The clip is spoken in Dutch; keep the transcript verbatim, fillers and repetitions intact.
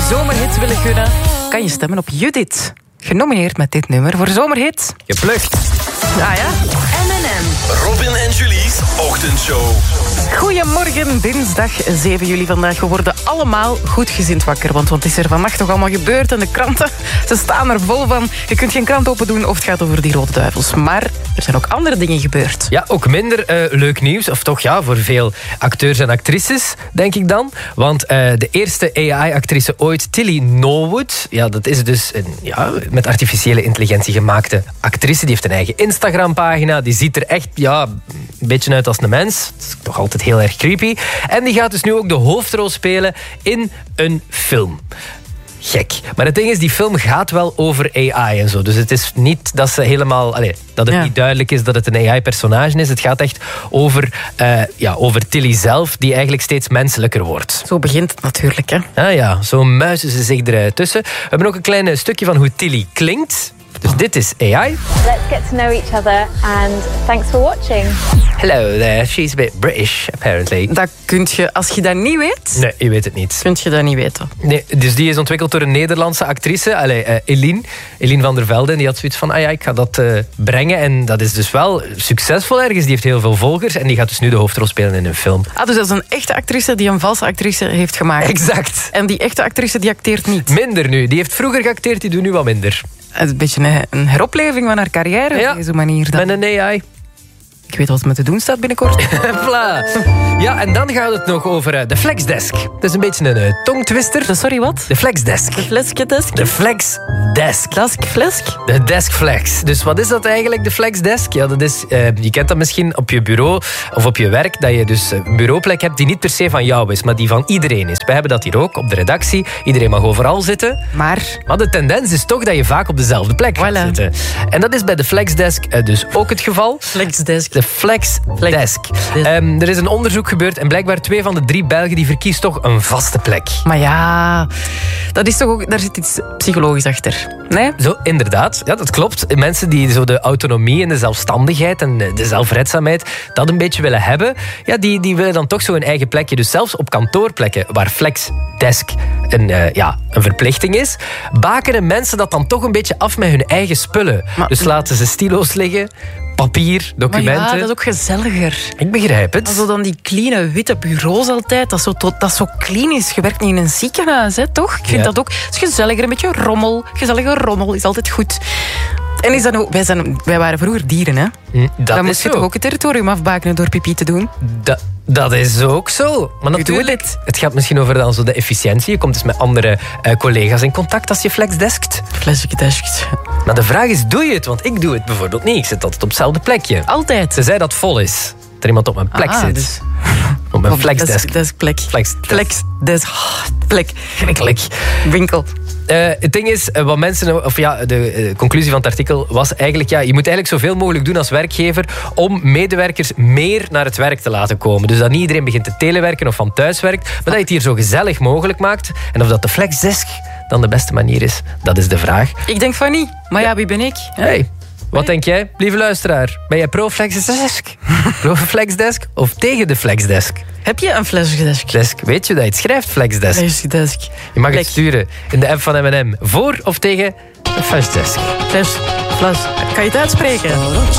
zomerhit willen gunnen, kan je stemmen op Judith. Genomineerd met dit nummer voor zomerhit. Geplukt. Ah ja. M en M. Robin en Julie's ochtendshow. Goedemorgen, dinsdag zeven juli vandaag. We worden allemaal goedgezind wakker, want wat is er vannacht toch allemaal gebeurd? En de kranten, ze staan er vol van. Je kunt geen krant open doen of het gaat over die Rode Duivels. Maar er zijn ook andere dingen gebeurd. Ja, ook minder uh, leuk nieuws. Of toch ja, voor veel acteurs en actrices, denk ik dan. Want uh, de eerste A I-actrice ooit, Tilly Norwood... Ja, dat is dus een ja, met artificiële intelligentie gemaakte actrice. Die heeft een eigen Instagram-pagina. Die ziet er echt ja, een beetje uit als een mens. Dat is toch altijd heel erg creepy. En die gaat dus nu ook de hoofdrol spelen in een film. Gek. Maar het ding is, die film gaat wel over A I en zo. Dus het is niet dat ze helemaal... Allez, dat het ja. niet duidelijk is dat het een A I-personage is. Het gaat echt over, uh, ja, over Tilly zelf, die eigenlijk steeds menselijker wordt. Zo begint het natuurlijk, hè? Ah ja, zo muizen ze zich ertussen. We hebben ook een klein stukje van hoe Tilly klinkt. Dus dit is A I. Let's get to know each other and thanks for watching. Hello there, she's a bit British, apparently. Dat kun je, als je dat niet weet... Nee, je weet het niet. Kun je dat niet weten. Nee, dus die is ontwikkeld door een Nederlandse actrice, allez, uh, Eline. Eline van der Velde. En die had zoiets van, ah ja, ik ga dat uh, brengen. En dat is dus wel succesvol ergens. Die heeft heel veel volgers. En die gaat dus nu de hoofdrol spelen in een film. Ah, dus dat is een echte actrice die een valse actrice heeft gemaakt. Exact. En die echte actrice, die acteert niet. Minder nu. Die heeft vroeger geacteerd, die doet nu wat minder. Het is een beetje een, een heropleving van haar carrière ja, op deze manier. Dan. Met een A I. Ik weet wat er met te doen staat binnenkort. Vla. Ja, en dan gaat het nog over uh, de Flexdesk. Dat is een beetje een uh, tongtwister. De, sorry, wat? De Flexdesk. De Flexdesk? De Flexdesk. Desk Flesk? De Desk Flex. Dus wat is dat eigenlijk, de Flexdesk? Ja, dat is, uh, je kent dat misschien op je bureau of op je werk, dat je dus een bureauplek hebt die niet per se van jou is, maar die van iedereen is. Wij hebben dat hier ook, op de redactie. Iedereen mag overal zitten. Maar? Maar de tendens is toch dat je vaak op dezelfde plek gaat voilà. zitten. En dat is bij de Flexdesk uh, dus ook het geval. Flexdesk. De Flexdesk. Um, er is een onderzoek gebeurd en blijkbaar twee van de drie Belgen die verkiest toch een vaste plek. Maar ja, dat is toch ook, daar zit iets psychologisch achter. Nee? Zo, inderdaad. Ja, dat klopt. Mensen die zo de autonomie en de zelfstandigheid en de zelfredzaamheid dat een beetje willen hebben, ja, die, die willen dan toch zo een eigen plekje. Dus zelfs op kantoorplekken waar Flexdesk een, uh, ja, een verplichting is, bakenen mensen dat dan toch een beetje af met hun eigen spullen. Maar, dus laten ze stilo's liggen, papier, documenten. Maar ja, dat is ook gezelliger. Ik begrijp het. Also dan die clean witte bureaus altijd, dat zo, dat zo clean is. Je werkt niet in een ziekenhuis, hè, toch? Ik vind ja. dat ook. Het is gezelliger, een beetje rommel. Gezellige rommel is altijd goed. En is dat nou, wij, zijn, wij waren vroeger dieren, hè? Mm, dat dan is moest je zo. toch ook het territorium afbakenen door pipi te doen? Da, dat is ook zo. Maar natuurlijk, het. het gaat misschien over dan zo de efficiëntie. Je komt dus met andere uh, collega's in contact als je flexdeskt. Flexdeskt. Maar de vraag is, doe je het? Want ik doe het bijvoorbeeld niet. Ik zit altijd op hetzelfde plekje. Altijd? Tenzij dat vol is. Dat er iemand op mijn plek ah, zit. Dus... Op mijn flexdesk. Desk, plek. Flexdesk. Flexdesk. Plek. Schrikkelijk. Winkel. Uh, het ding is, uh, wat mensen, of ja, de uh, conclusie van het artikel was eigenlijk, ja, je moet eigenlijk zoveel mogelijk doen als werkgever om medewerkers meer naar het werk te laten komen. Dus dat niet iedereen begint te telewerken of van thuis werkt, maar dat je het hier zo gezellig mogelijk maakt. En of dat de flexdesk dan de beste manier is, dat is de vraag. Ik denk van niet, maar ja, wie ben ik? Hey. Wat denk jij, lieve luisteraar? Ben jij pro-flexdesk? Pro-flexdesk of tegen de flexdesk? Heb je een flexdesk? Desk, weet je dat je het schrijft, flexdesk? Flexdesk. Je mag Plek. het sturen in de app van M en M. Voor of tegen een flexdesk? Flex. Flex. Kan je het uitspreken?